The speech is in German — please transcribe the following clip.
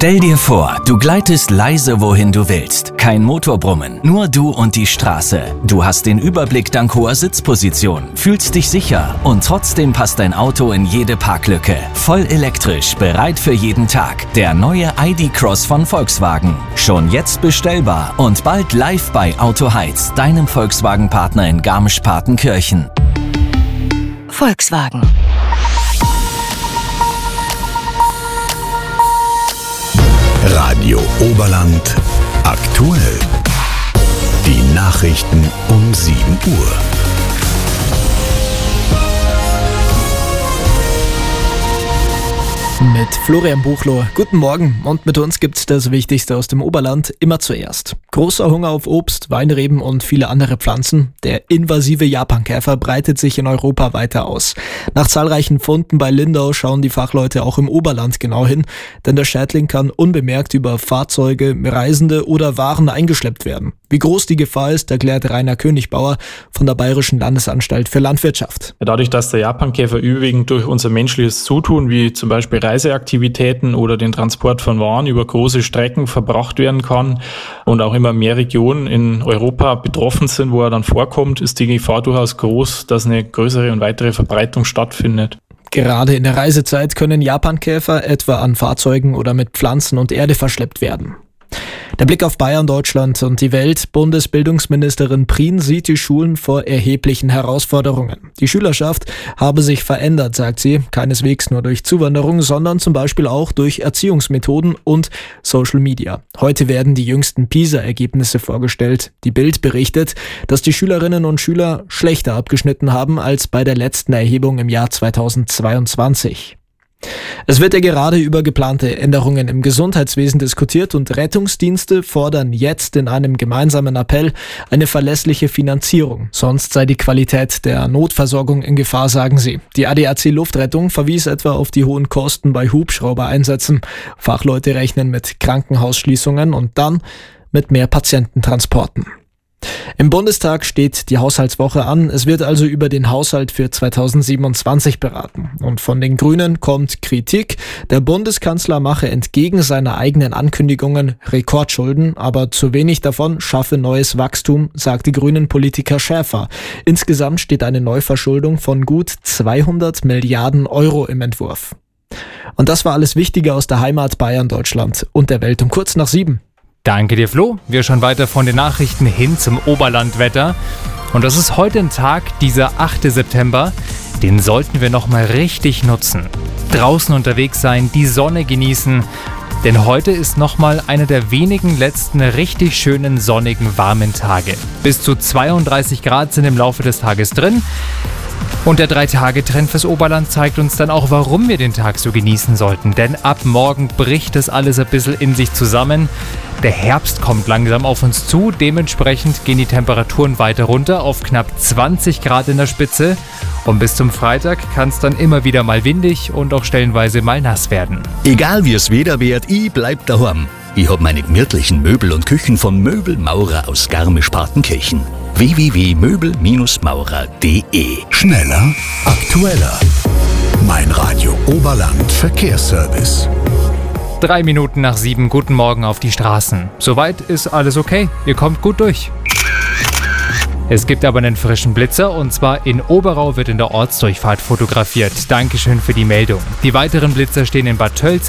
Stell dir vor, du gleitest leise, wohin du willst. Kein Motorbrummen, nur du und die Straße. Du hast den Überblick dank hoher Sitzposition, fühlst dich sicher und trotzdem passt dein Auto in jede Parklücke. Voll elektrisch, bereit für jeden Tag. Der neue ID.Cross von Volkswagen. Schon jetzt bestellbar und bald live bei Autoheiz, deinem Volkswagen-Partner in Garmisch-Partenkirchen. Volkswagen. Radio Oberland aktuell. Die Nachrichten um 7 Uhr. Mit Florian Buchloh. Guten Morgen und mit uns gibt's das Wichtigste aus dem Oberland immer zuerst. Großer Hunger auf Obst, Weinreben und viele andere Pflanzen. Der invasive Japankäfer breitet sich in Europa weiter aus. Nach zahlreichen Funden bei Lindau schauen die Fachleute auch im Oberland genau hin, denn der Schädling kann unbemerkt über Fahrzeuge, Reisende oder Waren eingeschleppt werden. Wie groß die Gefahr ist, erklärt Rainer Königbauer von der Bayerischen Landesanstalt für Landwirtschaft. Dadurch, dass der Japankäfer überwiegend durch unser menschliches Zutun, wie zum Beispiel Reiseaktivitäten oder den Transport von Waren über große Strecken verbracht werden kann und auch immer mehr Regionen in Europa betroffen sind, wo er dann vorkommt, ist die Gefahr durchaus groß, dass eine größere und weitere Verbreitung stattfindet. Gerade in der Reisezeit können Japankäfer etwa an Fahrzeugen oder mit Pflanzen und Erde verschleppt werden. Der Blick auf Bayern, Deutschland und die Welt. Bundesbildungsministerin Prien sieht die Schulen vor erheblichen Herausforderungen. Die Schülerschaft habe sich verändert, sagt sie, keineswegs nur durch Zuwanderung, sondern zum Beispiel auch durch Erziehungsmethoden und Social Media. Heute werden die jüngsten PISA-Ergebnisse vorgestellt. Die Bild berichtet, dass die Schülerinnen und Schüler schlechter abgeschnitten haben als bei der letzten Erhebung im Jahr 2022. Es wird ja gerade über geplante Änderungen im Gesundheitswesen diskutiert und Rettungsdienste fordern jetzt in einem gemeinsamen Appell eine verlässliche Finanzierung. Sonst sei die Qualität der Notversorgung in Gefahr, sagen sie. Die ADAC Luftrettung verwies etwa auf die hohen Kosten bei Hubschraubereinsätzen. Fachleute rechnen mit Krankenhausschließungen und dann mit mehr Patiententransporten. Im Bundestag steht die Haushaltswoche an. Es wird also über den Haushalt für 2027 beraten. Und von den Grünen kommt Kritik. Der Bundeskanzler mache entgegen seiner eigenen Ankündigungen Rekordschulden, aber zu wenig davon schaffe neues Wachstum, sagt die Grünen-Politiker Schäfer. Insgesamt steht eine Neuverschuldung von gut 200 Milliarden Euro im Entwurf. Und das war alles Wichtige aus der Heimat Bayern, Deutschland und der Welt um kurz nach 7. Danke dir, Flo. Wir schauen weiter von den Nachrichten hin zum Oberlandwetter. Und das ist heute ein Tag, dieser 8. September. Den sollten wir nochmal richtig nutzen. Draußen unterwegs sein, die Sonne genießen. Denn heute ist nochmal einer der wenigen letzten richtig schönen, sonnigen, warmen Tage. Bis zu 32 Grad sind im Laufe des Tages drin. Und der 3-Tage-Trend fürs Oberland zeigt uns dann auch, warum wir den Tag so genießen sollten. Denn ab morgen bricht das alles ein bisschen in sich zusammen. Der Herbst kommt langsam auf uns zu. Dementsprechend gehen die Temperaturen weiter runter auf knapp 20 Grad in der Spitze. Und bis zum Freitag kann es dann immer wieder mal windig und auch stellenweise mal nass werden. Egal wie es Wetter wird, ich bleib daheim. Ich hab meine gemütlichen Möbel und Küchen von Möbelmaurer aus Garmisch-Partenkirchen. www.möbel-maurer.de. Schneller, aktueller. Mein Radio Oberland Verkehrsservice. 3 Minuten nach 7, guten Morgen auf die Straßen. Soweit ist alles okay, ihr kommt gut durch. Es gibt aber einen frischen Blitzer und zwar in Oberau wird in der Ortsdurchfahrt fotografiert. Dankeschön für die Meldung. Die weiteren Blitzer stehen in Bad Tölz,